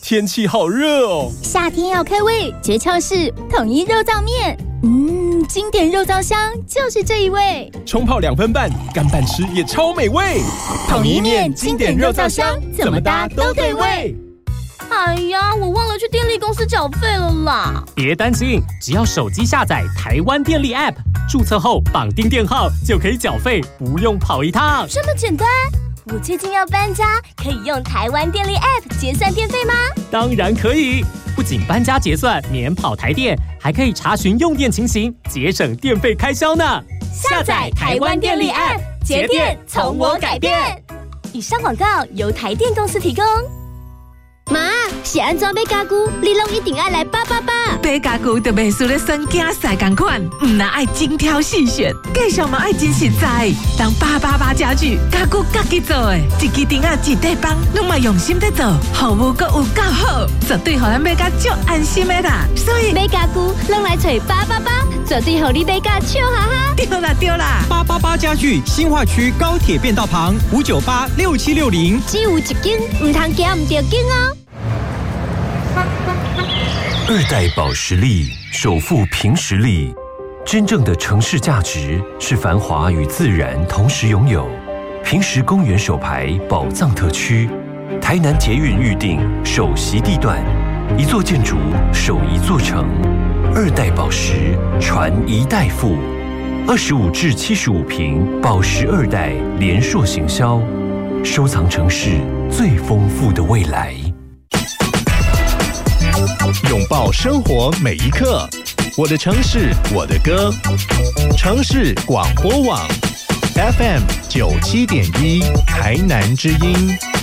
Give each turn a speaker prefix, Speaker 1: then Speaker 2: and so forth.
Speaker 1: 天气好热哦。
Speaker 2: 夏天要开胃，诀窍是统一肉燥面。经典肉燥香就是这一味。
Speaker 1: 冲泡2分半，干拌吃也超美味。
Speaker 2: 统一面经典肉燥香，怎么搭都对味。
Speaker 3: 哎呀，我忘了去电力公司缴费了啦！
Speaker 4: 别担心，只要手机下载台湾电力 App， 注册后绑定电号就可以缴费，不用跑一趟。
Speaker 3: 这么简单？我最近要搬家，可以用台湾电力 App 结算电费吗？
Speaker 4: 当然可以，不仅搬家结算免跑台电，还可以查询用电情形，节省电费开销呢。
Speaker 3: 下载台湾电力 App， 节电从我改变。以上广告由台电公司提供。
Speaker 2: 妈，是安怎买家具，你拢一定要来888。
Speaker 5: 买家具就袂输咧选囝婿同款，唔那爱精挑细选，介绍嘛爱真实在。当888家具，家具家己做的，一支顶啊一块板，拢嘛用心在做，服务阁有够好，绝对互咱买甲足安心的啦。所以
Speaker 2: 买家具拢来找888，绝对互你买甲笑哈哈。
Speaker 5: 对啦对啦
Speaker 6: ，888家具新化区高铁便道旁5986760，
Speaker 2: 只有一间，唔通惊唔着紧哦。
Speaker 7: 2代保时力首富凭实力，真正的城市价值是繁华与自然同时拥有。凭实公园首排宝藏特区，台南捷运预定首席地段，一座建筑守一座城。2代保时传一代富，25至75坪保时2代联硕行销，收藏城市最丰富的未来。
Speaker 1: 拥抱生活每一刻，我的城市，我的歌。城市广播网 FM 97.1，台南之音。